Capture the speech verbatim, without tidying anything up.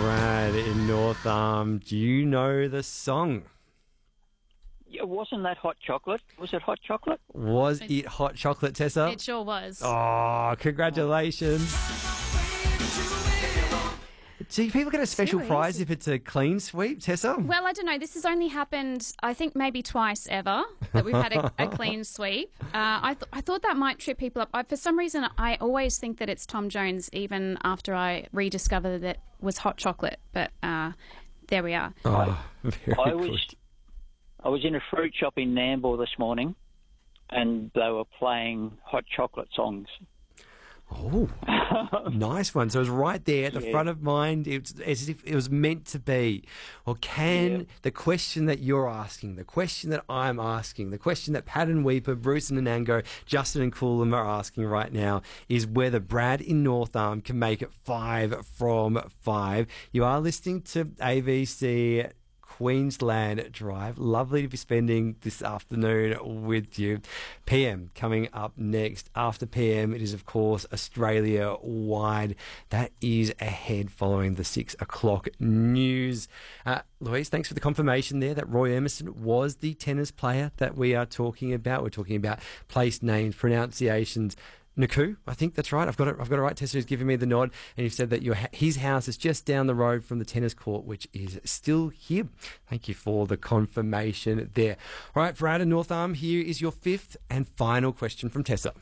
Brad in North Arm. Do you know the song? Yeah, wasn't that Hot Chocolate? Was it Hot Chocolate? Was it Hot Chocolate, Tessa? It sure was. Oh, congratulations. See, people get a special Too prize easy. if it's a clean sweep, Tessa. Well, I don't know. This has only happened, I think, maybe twice ever that we've had a, a clean sweep. Uh, I, th- I thought that might trip people up. I, for some reason, I always think that it's Tom Jones, even after I rediscover that it was Hot Chocolate. But uh, there we are. Oh, very I good. was I was in a fruit shop in Nambour this morning, and they were playing Hot Chocolate songs. Oh, nice one. So it was right there at the Yeah. front of mind. It's as if it was meant to be. Or can Yeah. the question that you're asking, the question that I'm asking, the question that Pat and Weeper, Bruce and Anango, Justin and Coolum are asking right now is whether Brad in North Arm can make it five from five. You are listening to A V C Queensland Drive. Lovely to be spending this afternoon with you. P M coming up next. After P M, it is, of course, Australia-wide. That is ahead following the six o'clock news. Uh, Louise, thanks for the confirmation there that Roy Emerson was the tennis player that we are talking about. We're talking about place names, pronunciations. Naku, I think that's right. I've got it. I've got it right. Tessa has given me the nod, and you've said that your his house is just down the road from the tennis court, which is still here. Thank you for the confirmation there. All right, Brad and North Arm, here is your fifth and final question from Tessa.